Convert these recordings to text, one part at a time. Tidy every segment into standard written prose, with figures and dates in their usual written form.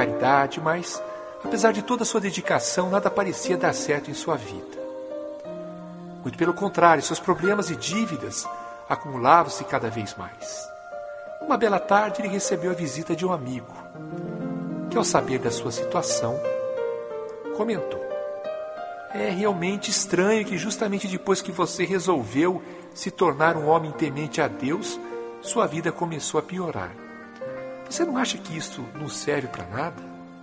caridade, mas, apesar de toda a sua dedicação, nada parecia dar certo em sua vida. Muito pelo contrário, seus problemas e dívidas acumulavam-se cada vez mais. Uma bela tarde, ele recebeu a visita de um amigo, que, ao saber da sua situação, comentou: é realmente estranho que justamente depois que você resolveu se tornar um homem temente a Deus, sua vida começou a piorar. Você não acha que isso não serve para nada?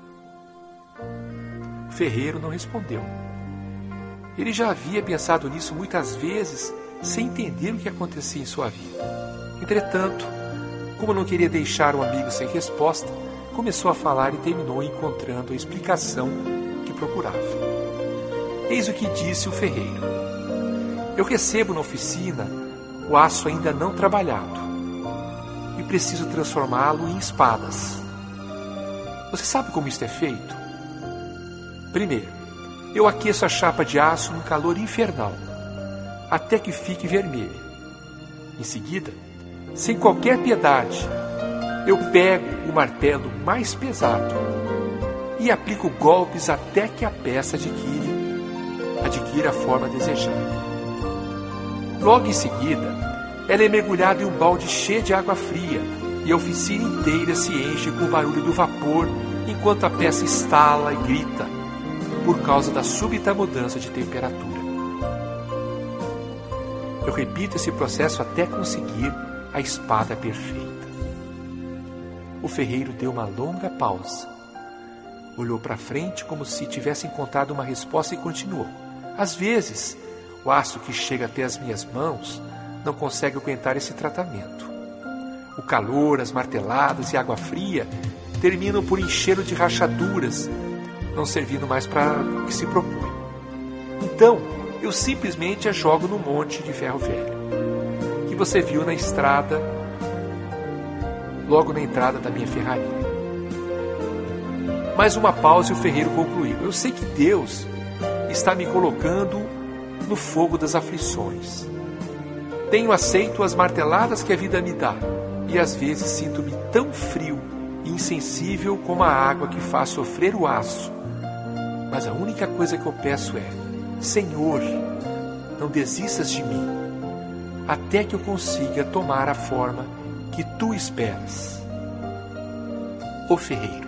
O ferreiro não respondeu. Ele já havia pensado nisso muitas vezes, sem entender o que acontecia em sua vida. Entretanto, como não queria deixar o amigo sem resposta, começou a falar e terminou encontrando a explicação que procurava. Eis o que disse o ferreiro: eu recebo na oficina o aço ainda não trabalhado e preciso transformá-lo em espadas. Você sabe como isto é feito? Primeiro, eu aqueço a chapa de aço num calor infernal, até que fique vermelha. Em seguida, sem qualquer piedade, eu pego o martelo mais pesado e aplico golpes até que a peça adquira a forma desejada. Logo em seguida, ela é mergulhada em um balde cheio de água fria e a oficina inteira se enche com o barulho do vapor enquanto a peça estala e grita por causa da súbita mudança de temperatura. Eu repito esse processo até conseguir a espada perfeita. O ferreiro deu uma longa pausa. Olhou para frente como se tivesse encontrado uma resposta e continuou: às vezes, o aço que chega até as minhas mãos não consegue aguentar esse tratamento. O calor, as marteladas e a água fria terminam por enchê-lo de rachaduras, não servindo mais para o que se propõe. Então, eu simplesmente a jogo no monte de ferro velho, que você viu na estrada, logo na entrada da minha ferraria. Mais uma pausa e o ferreiro concluiu: eu sei que Deus está me colocando no fogo das aflições. Tenho aceito as marteladas que a vida me dá, e às vezes sinto-me tão frio e insensível como a água que faz sofrer o aço. Mas a única coisa que eu peço é: Senhor, não desistas de mim, até que eu consiga tomar a forma que tu esperas. O ferreiro.